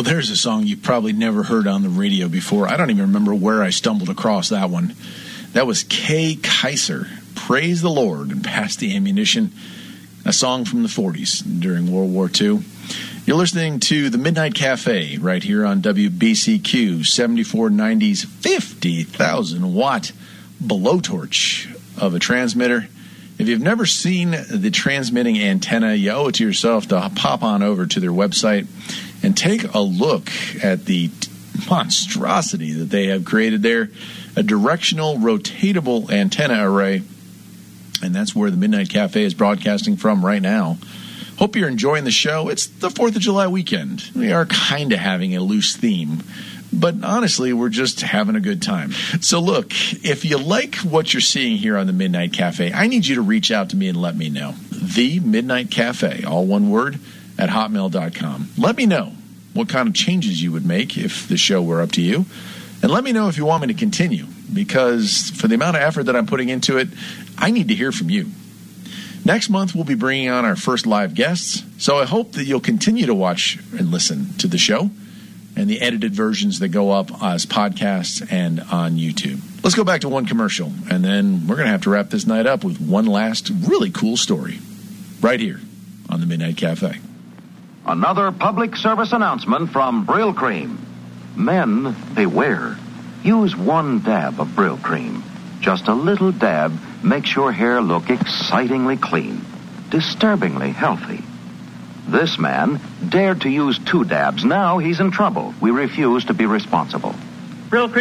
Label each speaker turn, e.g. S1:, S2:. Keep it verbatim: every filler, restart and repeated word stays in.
S1: Well, there's a song you've probably never heard on the radio before. I don't even remember where I stumbled across that one. That was Kay Kaiser, Praise the Lord and Pass the Ammunition, a song from the forties during World War Two. You're listening to the Midnight Cafe right here on W B C Q, seventy-four ninety's fifty thousand watt blowtorch of a transmitter. If you've never seen the transmitting antenna, you owe it to yourself to pop on over to their website and take a look at the monstrosity that they have created there. A directional rotatable antenna array. And that's where the Midnight Cafe is broadcasting from right now. Hope you're enjoying the show. It's the fourth of July weekend. We are kind of having a loose theme. But honestly, we're just having a good time. So look, if you like what you're seeing here on the Midnight Cafe, I need you to reach out to me and let me know. The Midnight Cafe, all one word, at hotmail dot com. Let me know what kind of changes you would make if the show were up to you. And let me know if you want me to continue, because for the amount of effort that I'm putting into it, I need to hear from you. Next month, we'll be bringing on our first live guests, so I hope that you'll continue to watch and listen to the show and the edited versions that go up as podcasts and on YouTube. Let's go back to one commercial, and then we're going to have to wrap this night up with one last really cool story right here on the Midnight Cafe.
S2: Another public service announcement from Brill Cream. Men, beware. Use one dab of Brill Cream. Just a little dab makes your hair look excitingly clean, disturbingly healthy. This man dared to use two dabs. Now he's in trouble. We refuse to be responsible.
S3: Brill Cream.